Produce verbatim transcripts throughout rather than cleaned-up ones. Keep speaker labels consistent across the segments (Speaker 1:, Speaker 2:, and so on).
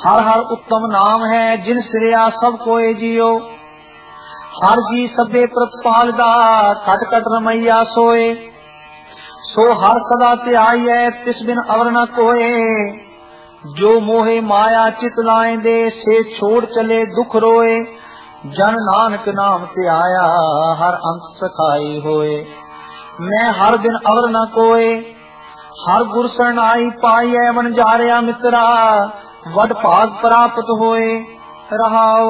Speaker 1: हर हर उत्तम नाम है जिन सिरिया सब कोए जियो। हर जी सबे प्रतिपालदा कट कट रमैया सोए। सो हर सदा त्याई तिस बिन अवर न कोए। जो मोहे माया चित लाए दे से छोड़ चले दुख रोए। जन नानक नाम ते आया हर अंत सखाई होए। मैं हर दिन अवर न कोए हर गुर शरणाई पाई वन जारिया मित्रा वड भाग प्राप्त होए। रहाओ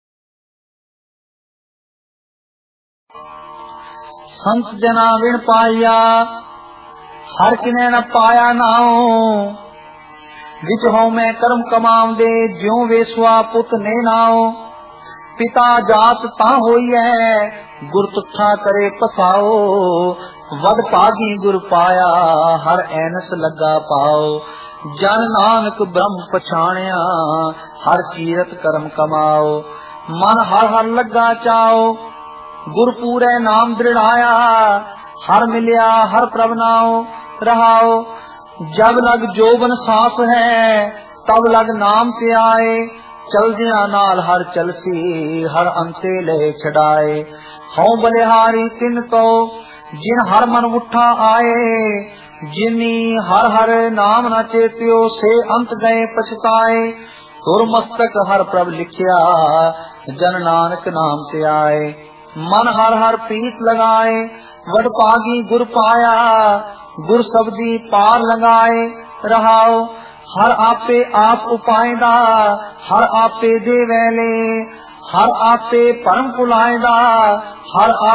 Speaker 1: संत जना विण पाया हर किने न पाया नाओ। विच हो मैं कर्म कमाम दे ज्यों वेसुआ पुत ने नाओ। पिता जात ता होई है गुर तुठा करे पसाओ। वड भागी गुर पाया हर ऐनस लगा पाओ। जन नानक ब्रह्म पछाणिया हर कीरत कर्म कमाओ। मन हर हर लगा चाओ गुर पूरे नाम दृढ़ाया। हर मिलिया हर प्रभ नाओ। रहाओ जब लग जोबन सांस है तब लग नाम ते आए। चलदिया नाल हर चलसी हर अंते ले छड़ाए। हूं बलिहारी तिन तो जिन हर मन उठा आए। जिनी हर हर नाम न चेत्यो से अंत गए पछताए। तुर मस्तक हर प्रभ लिखिया जन नानक नाम ते आए। मन हर हर प्रीत लगाए वड पागी गुर पाया। गुर सबदी पार लगाए। रहाओ हर आपे आप उपायदा हर आपे दे वैले। हर आपे परम पुलायदा हर